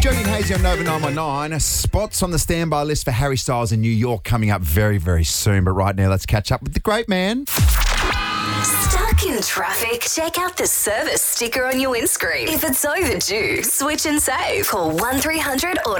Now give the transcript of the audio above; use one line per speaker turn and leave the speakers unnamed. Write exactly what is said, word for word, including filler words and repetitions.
Jody and Hazy on Nova nine one nine. Spots on the standby list for Harry Styles in New York coming up very, very soon. But right now, let's catch up with the great man.
Stuck in traffic? Check out the service sticker on your windscreen. If it's overdue, switch and save. Call one three hundred auto